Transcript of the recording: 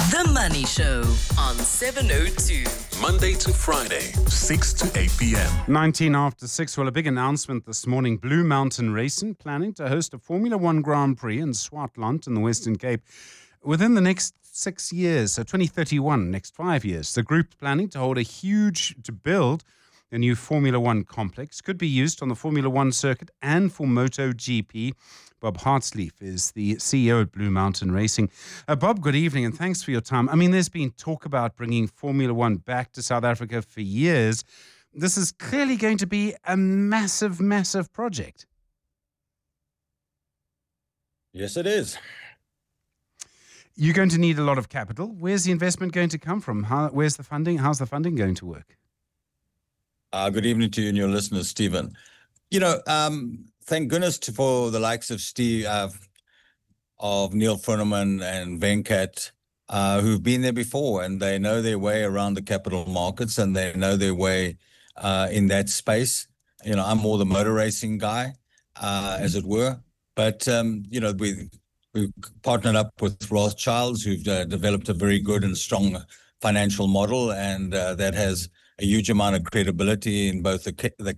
The Money Show on 702. Monday to Friday, 6 to 8 p.m. 19 after 6. Well, a big announcement this morning. Blue Mountain Racing planning to host a Formula One Grand Prix in Swartland in the Western Cape within the next 6 years, so 2031, next 5 years. The group's planning to build a new Formula One complex. Could be used on the Formula One circuit and for MotoGP. Bob Hartsleaf is the CEO at Blue Mountain Racing. Bob, good evening and thanks for your time. I mean, there's been talk about bringing Formula One back to South Africa for years. This is clearly going to be a massive, massive project. Yes, it is. You're going to need a lot of capital. Where's the investment going to come from? Where's the funding? How's the funding going to work? Good evening to you and your listeners, Stephen. Thank goodness for the likes of Steve, of Neil Furneman and Venkat, who've been there before, and they know their way around the capital markets and they know their way in that space. I'm more the motor racing guy, as it were. But, we've partnered up with Rothschilds, who've developed a very good and strong financial model, and that has a huge amount of credibility in both the